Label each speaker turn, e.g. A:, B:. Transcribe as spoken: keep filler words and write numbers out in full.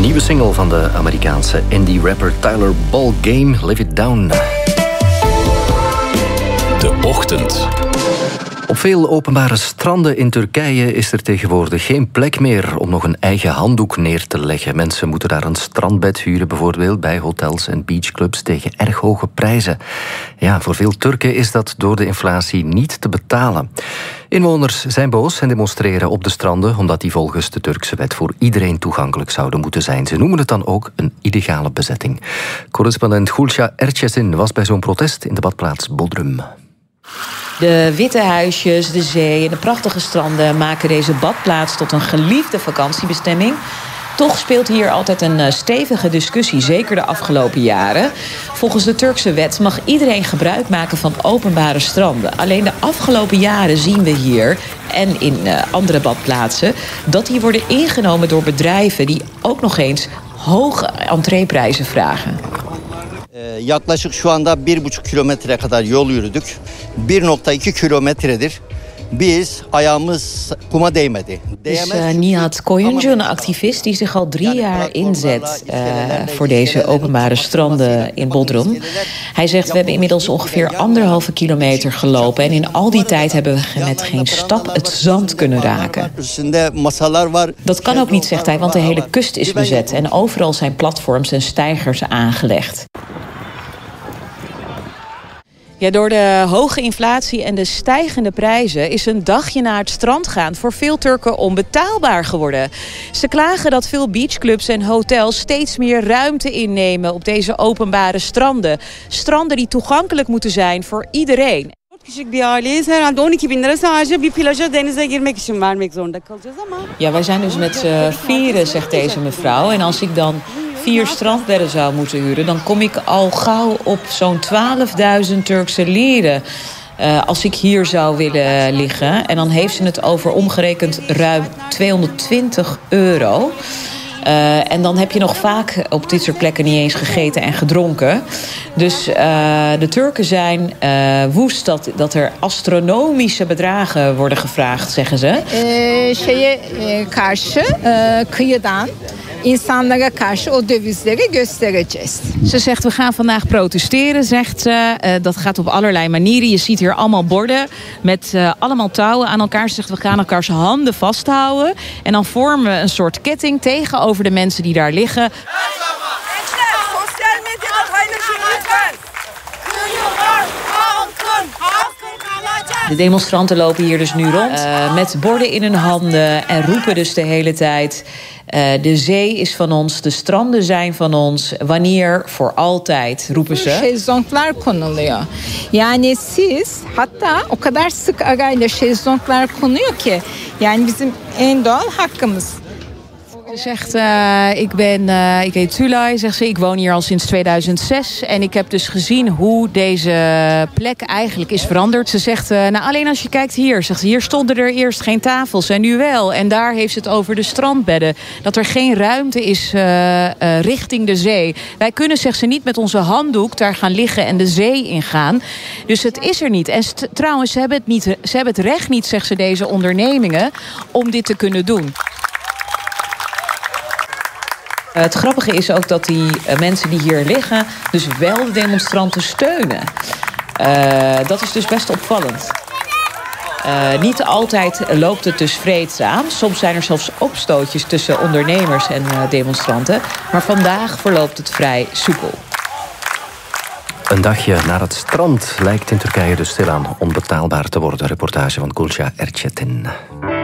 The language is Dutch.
A: nieuwe single van de Amerikaanse indie-rapper Tyler Ballgame, Live It Down.
B: De Ochtend.
A: Op veel openbare stranden in Turkije is er tegenwoordig geen plek meer om nog een eigen handdoek neer te leggen. Mensen moeten daar een strandbed huren, bijvoorbeeld bij hotels en beachclubs tegen erg hoge prijzen. Ja, voor veel Turken is dat door de inflatie niet te betalen. Inwoners zijn boos en demonstreren op de stranden omdat die volgens de Turkse wet voor iedereen toegankelijk zouden moeten zijn. Ze noemen het dan ook een illegale bezetting. Correspondent Gülşah Erçetin was bij zo'n protest in de badplaats Bodrum.
C: De witte huisjes, de zee en de prachtige stranden maken deze badplaats tot een geliefde vakantiebestemming. Toch speelt hier altijd een stevige discussie, zeker de afgelopen jaren. Volgens de Turkse wet mag iedereen gebruik maken van openbare stranden. Alleen de afgelopen jaren zien we hier en in andere badplaatsen dat die worden ingenomen door bedrijven die ook nog eens hoge entreeprijzen vragen.
D: Ee, yaklaşık şu anda bir buçuk kilometre kadar yol yürüdük. bir nokta iki kilometredir biz ayağımız kuma değmedi.
C: Dus uh, Nihat Koyuncu, een activist die zich al drie jaar inzet uh, voor deze openbare stranden in Bodrum. Hij zegt, we hebben inmiddels ongeveer anderhalve kilometer gelopen en in al die tijd hebben we met geen stap het zand kunnen raken. Dat kan ook niet, zegt hij, want de hele kust is bezet en overal zijn platforms en steigers aangelegd. Ja, door de hoge inflatie en de stijgende prijzen is een dagje naar het strand gaan voor veel Turken onbetaalbaar geworden. Ze klagen dat veel beachclubs en hotels steeds meer ruimte innemen op deze openbare stranden. Stranden die toegankelijk moeten zijn voor iedereen.
E: Küçük bir aileyiz. Herhalde on iki bin lira sadece bir plaja denize girmek için vermek zorunda kalacağız ama.
C: Ja, wij zijn dus met z'n vieren, zegt deze mevrouw. En als ik dan vier strandbedden zou moeten huren, dan kom ik al gauw op zo'n twaalfduizend Turkse lieren. Uh, als ik hier zou willen liggen. En dan heeft ze het over omgerekend ruim tweehonderdtwintig euro. Uh, en dan heb je nog vaak op dit soort plekken niet eens gegeten en gedronken. Dus uh, de Turken zijn uh, woest dat, dat er astronomische bedragen worden gevraagd, zeggen ze.
F: Ee, şeye e, karşı e, kıyıdan insanlara karşı o dövizleri göstereceğiz.
C: Ze zegt, we gaan vandaag protesteren, zegt ze. Uh, dat gaat op allerlei manieren. Je ziet hier allemaal borden met uh, allemaal touwen aan elkaar. Ze zegt, we gaan elkaars handen vasthouden. En dan vormen we een soort ketting tegenover de mensen die daar liggen. De demonstranten lopen hier dus nu rond uh, met borden in hun handen en roepen dus de hele tijd: uh, de zee is van ons, de stranden zijn van ons. Wanneer? Voor altijd, roepen ze.
F: Şezlonglar konuluyor. Yani siz hatta o kadar sık arayla şezlonglar konuyor ki yani bizim en doğal hakkımız.
C: Ze zegt, uh, ik ben, uh, ik heet Tulay, zegt ze, ik woon hier al sinds tweeduizend zes. En ik heb dus gezien hoe deze plek eigenlijk is veranderd. Ze zegt, uh, nou alleen als je kijkt hier, zegt ze, hier stonden er eerst geen tafels en nu wel. En daar heeft ze het over de strandbedden. Dat er geen ruimte is uh, uh, richting de zee. Wij kunnen, zegt ze, niet met onze handdoek daar gaan liggen en de zee ingaan. Dus het is er niet. En st- trouwens, ze hebben, het niet, ze hebben het recht niet, zegt ze, deze ondernemingen, om dit te kunnen doen. Het grappige is ook dat die uh, mensen die hier liggen dus wel de demonstranten steunen. Uh, dat is dus best opvallend. Uh, niet altijd loopt het dus vreedzaam. Soms zijn er zelfs opstootjes tussen ondernemers en uh, demonstranten. Maar vandaag verloopt het vrij soepel.
A: Een dagje naar het strand lijkt in Turkije dus stilaan onbetaalbaar te worden. Reportage van Gülşah Erçetin.